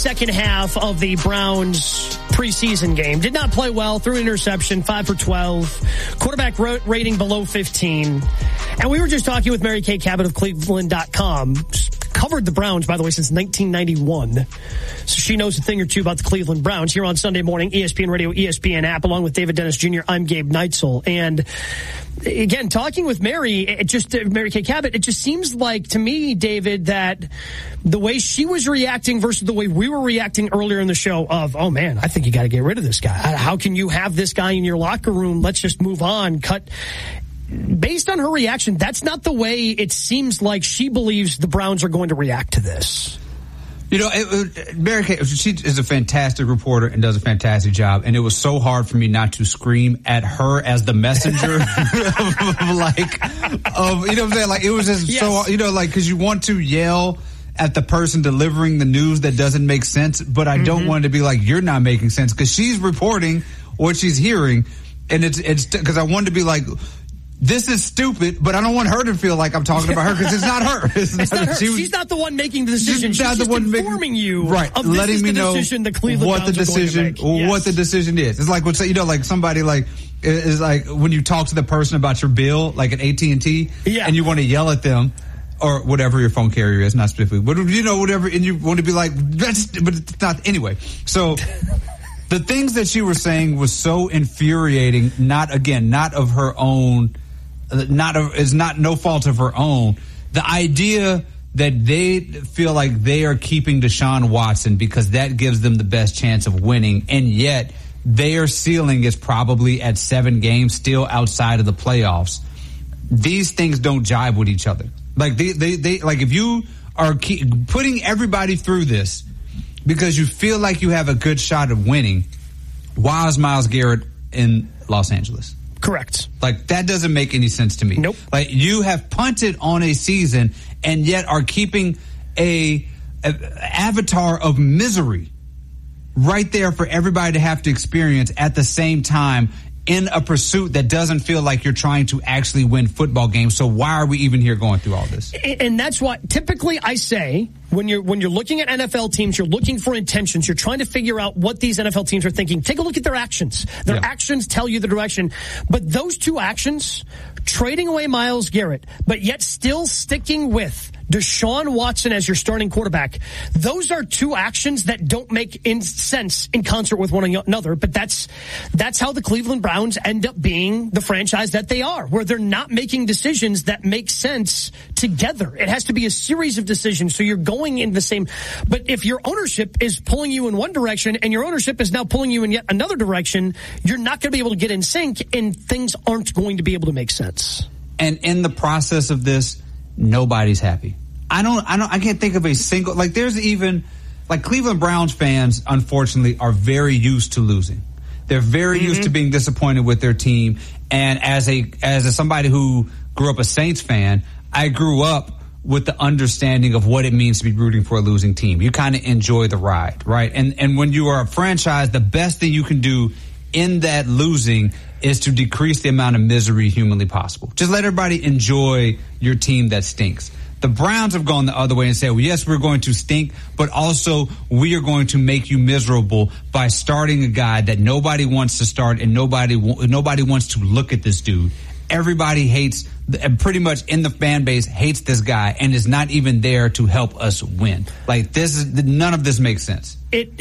Second half of the Browns preseason game. Did not play well, threw an interception, 5 for 12, quarterback rating below 15. And we were just talking with Mary Kay Cabot of Cleveland.com. Covered the Browns, by the way, since 1991. So she knows a thing or two about the Cleveland Browns. Here on Sunday morning, ESPN Radio, ESPN app, along with David Dennis Jr., I'm Gabe Neitzel. And again, talking with Mary Kay Cabot, it just seems like to me, David, that the way she was reacting versus the way we were reacting earlier in the show of, oh man, I think you got to get rid of this guy. How can you have this guy in your locker room? Let's just move on. Cut. Based on her reaction, that's not the way it seems like she believes the Browns are going to react to this. You know, Mary Kay, she is a fantastic reporter and does a fantastic job. And it was so hard for me not to scream at her as the messenger you know what I'm saying? Like, it was just so, you know, like, because you want to yell at the person delivering the news that doesn't make sense. But I don't want it to be like, you're not making sense, because she's reporting what she's hearing. And it's because I wanted to be like, this is stupid, but I don't want her to feel like I'm talking about her, because it's not her. It's not her. She's not the one making the decision. She's just informing you, right? Of letting me know what the decision is. It's like you know, like somebody like is like when you talk to the person about your bill, like at AT&T, and you want to yell at them. Or whatever your phone carrier is, not specifically, but you know, whatever, and you want to be like, but it's not anyway. So. The things that she was saying was so infuriating. Not of her own. No fault of her own. The idea that they feel like they are keeping Deshaun Watson because that gives them the best chance of winning, and yet their ceiling is probably at 7 games, still outside of the playoffs. These things don't jive with each other. Like they like, if you are putting everybody through this because you feel like you have a good shot of winning, why is Myles Garrett in Los Angeles? Correct. Like, that doesn't make any sense to me. Nope. Like, you have punted on a season and yet are keeping a avatar of misery right there for everybody to have to experience at the same time in a pursuit that doesn't feel like you're trying to actually win football games. So why are we even here going through all this? And that's what typically I say when you're looking at NFL teams, you're looking for intentions. You're trying to figure out what these NFL teams are thinking. Take a look at their actions. Their actions tell you the direction. But those two actions, trading away Myles Garrett, but yet still sticking with Deshaun Watson as your starting quarterback, those are two actions that don't make sense in concert with one another. But that's how the Cleveland Browns end up being the franchise that they are, where they're not making decisions that make sense together. It has to be a series of decisions. So you're going in the same, but if your ownership is pulling you in one direction and your ownership is now pulling you in yet another direction, you're not going to be able to get in sync, and things aren't going to be able to make sense. And in the process of this, nobody's happy. I can't think of a single, like, there's even, like, Cleveland Browns fans, unfortunately, are very used to losing. They're very used to being disappointed with their team. And as somebody who grew up a Saints fan, I grew up with the understanding of what it means to be rooting for a losing team. You kind of enjoy the ride, right? And when you are a franchise, the best thing you can do in that losing is to decrease the amount of misery humanly possible. Just let everybody enjoy your team that stinks. The Browns have gone the other way and said, well, yes, we're going to stink, but also we are going to make you miserable by starting a guy that nobody wants to start, and nobody wants to look at this dude. Everybody hates, pretty much in the fan base, hates this guy and is not even there to help us win. Like, none of this makes sense.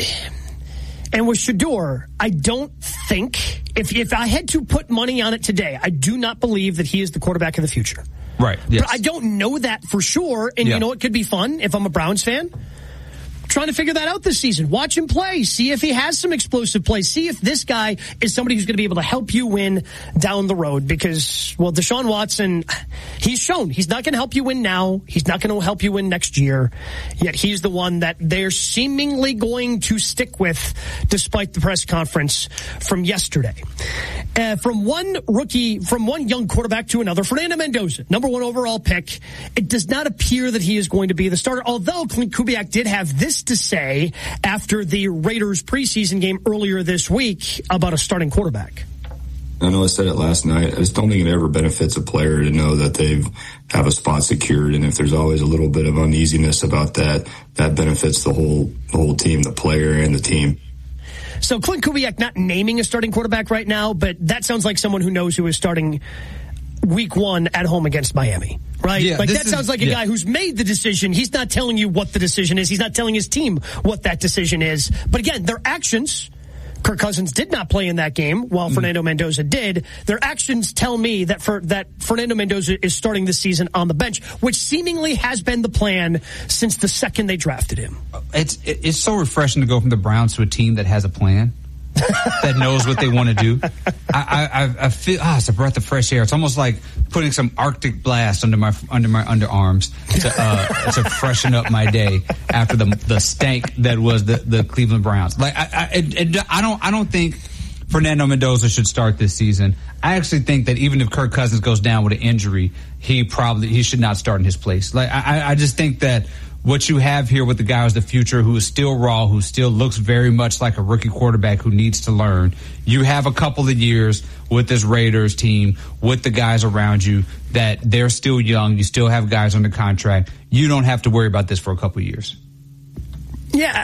And with Shedeur, I don't think, if I had to put money on it today, I do not believe that he is the quarterback of the future. Right. Yes. But I don't know that for sure. And you know, it could be fun if I'm a Browns fan. Trying to figure that out this season. Watch him play. See if he has some explosive plays. See if this guy is somebody who's going to be able to help you win down the road. Because, well, Deshaun Watson, he's shown he's not going to help you win now. He's not going to help you win next year. Yet he's the one that they're seemingly going to stick with despite the press conference from yesterday. From one young quarterback to another, Fernando Mendoza, number 1 overall pick. It does not appear that he is going to be the starter, although Clint Kubiak did have this to say after the Raiders preseason game earlier this week about a starting quarterback. I know I said it last night. I just don't think it ever benefits a player to know that they have a spot secured. And if there's always a little bit of uneasiness about that, that benefits the whole team, the player and the team. So Clint Kubiak not naming a starting quarterback right now, but that sounds like someone who knows who is starting week 1 at home against Miami, right? Yeah, that sounds like a guy who's made the decision. He's not telling you what the decision is. He's not telling his team what that decision is. But again, their actions, Kirk Cousins did not play in that game while Fernando Mendoza did. Their actions tell me that Fernando Mendoza is starting this season on the bench, which seemingly has been the plan since the second they drafted him. It's so refreshing to go from the Browns to a team that has a plan. That knows what they want to do. I feel it's a breath of fresh air. It's almost like putting some Arctic blast under my underarms to freshen up my day after the stank that was the Cleveland Browns. Like I don't think Fernando Mendoza should start this season. I actually think that even if Kirk Cousins goes down with an injury, he should not start in his place. Like I just think that what you have here with the guy who's the future, who is still raw, who still looks very much like a rookie quarterback who needs to learn. You have a couple of years with this Raiders team, with the guys around you, that they're still young. You still have guys under contract. You don't have to worry about this for a couple of years. Yeah.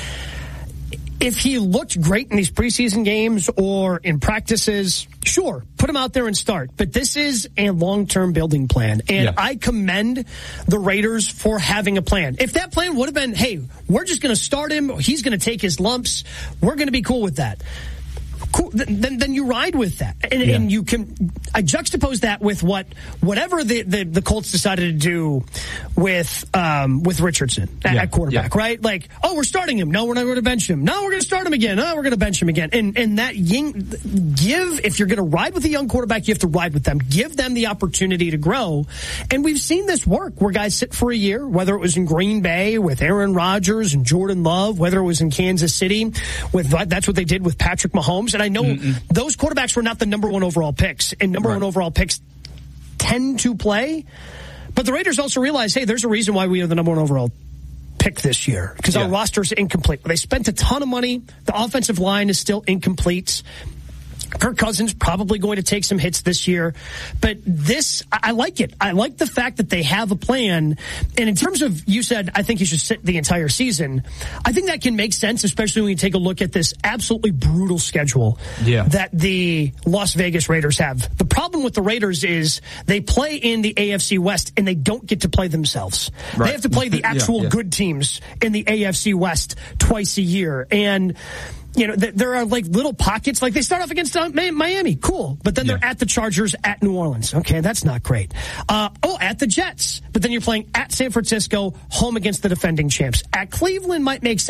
If he looked great in these preseason games or in practices, sure, put him out there and start. But this is a long-term building plan. And I commend the Raiders for having a plan. If that plan would have been, hey, we're just going to start him, he's going to take his lumps, we're going to be cool with that. Cool. Then you ride with that, and you can. I juxtapose that with whatever the Colts decided to do with Richardson at quarterback, right? Like, oh, we're starting him. No, we're not going to bench him. No, we're going to start him again. No, we're going to bench him again. And that if you're going to ride with a young quarterback, you have to ride with them. Give them the opportunity to grow. And we've seen this work where guys sit for a year, whether it was in Green Bay with Aaron Rodgers and Jordan Love, whether it was in Kansas City that's what they did with Patrick Mahomes. And I know those quarterbacks were not the number 1 overall picks, and number 1 overall picks tend to play. But the Raiders also realized, hey, there's a reason why we are the number 1 overall pick this year, because our roster's incomplete. They spent a ton of money. The offensive line is still incomplete. Kirk Cousins probably going to take some hits this year. But this, I like it. I like the fact that they have a plan. And in terms of, you said, I think you should sit the entire season. I think that can make sense, especially when you take a look at this absolutely brutal schedule that the Las Vegas Raiders have. The problem with the Raiders is they play in the AFC West and they don't get to play themselves. Right. They have to play the actual good teams in the AFC West twice a year. And you know, there are like little pockets. Like they start off against Miami, cool, but then they're at the Chargers, at New Orleans. Okay, that's not great. At the Jets, but then you're playing at San Francisco, home against the defending champs. At Cleveland might make sense.